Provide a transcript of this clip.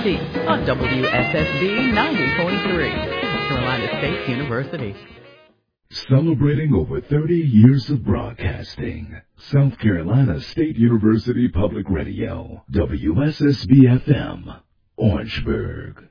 University on WSSB 90.3, South Carolina State University. Celebrating over 30 years of broadcasting. South Carolina State University Public Radio, WSSB FM, Orangeburg.